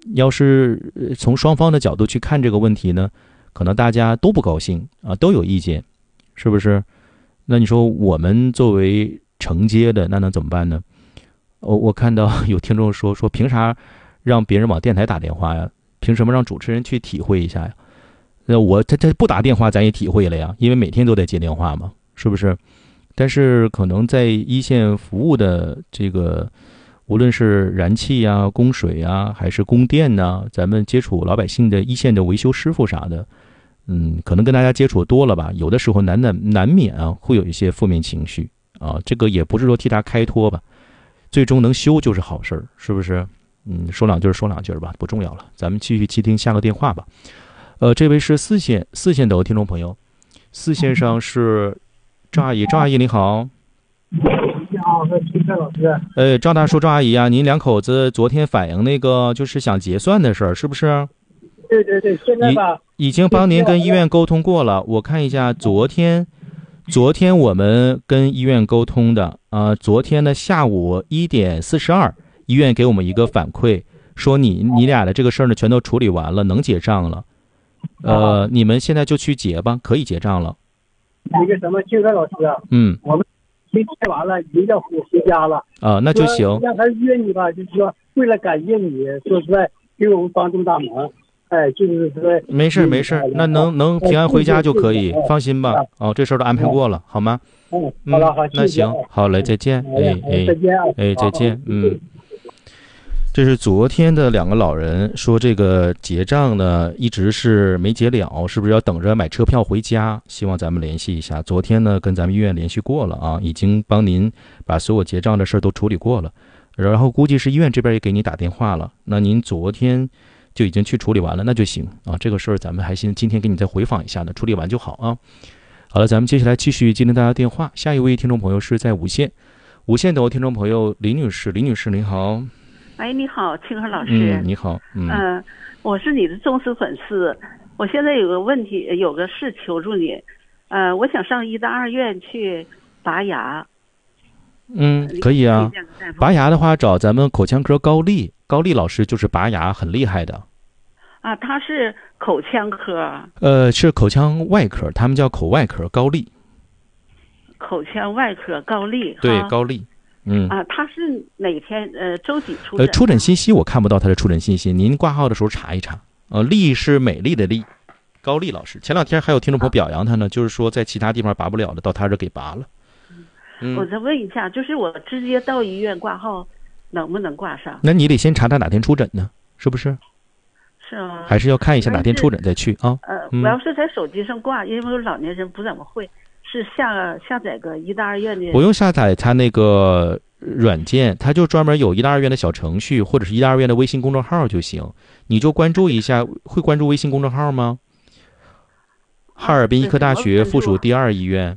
要是从双方的角度去看这个问题呢，可能大家都不高兴啊，都有意见，是不是？那你说我们作为承接的，那能怎么办呢？我看到有听众说凭啥让别人往电台打电话呀？凭什么让主持人去体会一下呀？他不打电话咱也体会了呀，因为每天都在接电话嘛，是不是？但是可能在一线服务的这个，无论是燃气啊、供水啊，还是供电呐，咱们接触老百姓的一线的维修师傅啥的，可能跟大家接触多了吧，有的时候难免啊，会有一些负面情绪啊。这个也不是说替他开脱吧，最终能修就是好事儿，是不是？说两句吧，不重要了。咱们继续接听下个电话吧。这位是四线的听众朋友，四线上是赵阿姨，赵阿姨你好。 你好，是金山老师。 赵大叔、赵阿姨啊，您两口子昨天反映那个就是想结算的事儿，是不是？ 对对对，现在吧， 已经帮您跟医院沟通过了。我看一下，昨天我们跟医院沟通的昨天的下午1点42，医院给我们一个反馈，说你俩的这个事儿呢全都处理完了，能结账了。你们现在就去结吧，可以结账了。 那个什么，金山老师啊，我们结完了，已经要回家了啊，那就行。 让他约你吧，就是说为了感谢你，说实在给我们帮这么大忙。就是说没事，那能平安回家就可以，放心吧。这事儿都安排过了，好吗？ 好了，好， 那行，好嘞，再见。 再见啊。 再见。这是昨天的两个老人说，这个结账呢一直是没结了，是不是要等着买车票回家？希望咱们联系一下。昨天呢跟咱们医院联系过了啊，已经帮您把所有结账的事儿都处理过了，然后估计是医院这边也给你打电话了。那您昨天就已经去处理完了，那就行啊。这个事儿咱们还今天给你再回访一下呢，处理完就好啊。好了，咱们接下来继续接听大家电话。下一位听众朋友是在五线的听众朋友李女士，您好。 你好，清河老师。 你好。 我是你的忠实粉丝。我现在有个问题，有个事求助你。我想上医大2院去拔牙。 可以啊。拔牙的话，找咱们口腔科高丽老师，就是拔牙很厉害的。 他是口腔科。 是口腔外科，他们叫口外科高丽。 口腔外科高丽。 对，高丽。 他是哪天周几出诊？ 出诊信息我看不到他的出诊信息，您挂号的时候查一查。丽是美丽的丽，高丽老师。前两天还有听众朋友表扬他呢，就是说在其他地方拔不了的，到他这给拔了。 我再问一下，就是我直接到医院挂号能不能挂上？ 那你得先查他哪天出诊呢，是不是？ 是啊。 还是要看一下哪天出诊再去啊。 我要是在手机上挂，因为老年人不怎么会。是下载个医大2院的， 不用下载他那个软件，他就专门有医大2院的小程序，或者是医大2院的微信公众号就行。你就关注一下，会关注微信公众号吗？哈尔滨医科大学附属第2医院。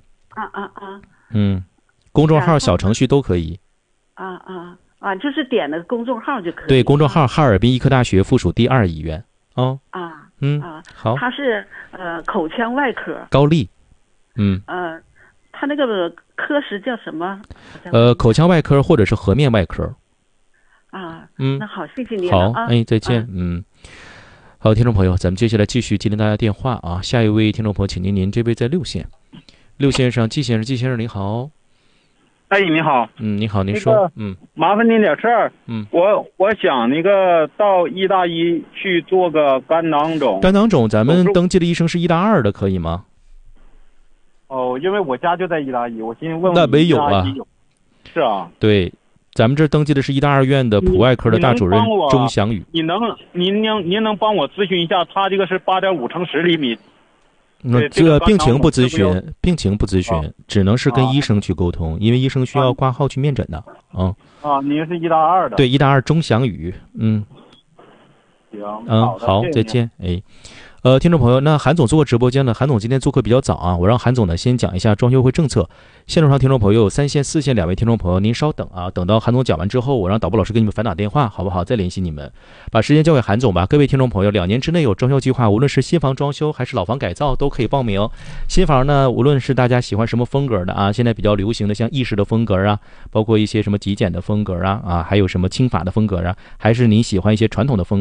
公众号、小程序都可以。 就是点那个公众号就可以。 对，公众号哈尔滨医科大学附属第2医院。好。 他是口腔外科。 高丽。 他那个科室叫什么？ 口腔外科或者是颌面外科。 那好，谢谢你。 好，再见。好，听众朋友，咱们接下来继续接听大家电话啊。下一位听众朋友，请您这位在6线上，季先生您好。 你好。 你好，您说。 麻烦您点事儿。我想那个到医大1去做个肝囊肿。 肝囊肿，咱们登记的医生是医大2的，可以吗？ 因为我家就在医大1，我寻思问问。 那没有啊。 是啊。 对，咱们这登记的是医大2院的普外科的大主任钟祥宇。 您能帮我咨询一下，他这个是8.5乘10厘米。 这病情不咨询，只能是跟医生去沟通，因为医生需要挂号去面诊的。 您是医大2的。 对，医大2钟祥宇。 行。 好，再见。听众朋友，那韩总做过直播间了，韩总今天做客比较早啊，我让韩总呢先讲一下装修优惠政策。线路上听众朋友3线、4线2位听众朋友，您稍等啊，等到韩总讲完之后，我让导播老师给你们反打电话，好不好？再联系你们，把时间交给韩总吧。各位听众朋友，2年之内有装修计划，无论是新房装修还是老房改造都可以报名。新房呢，无论是大家喜欢什么风格的啊，现在比较流行的像意式的风格啊，包括一些什么极简的风格啊，还有什么轻法的风格啊，还是您喜欢一些传统的风格